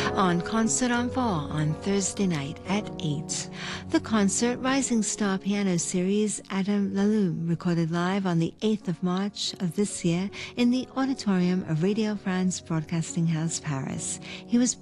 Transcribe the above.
on Concert en Fall on Thursday night at 8. The concert, Rising Star Piano Series, Adam Laloux, recorded live on the 8th of March of this year in the auditorium of Radio France Broadcasting House, Paris. He was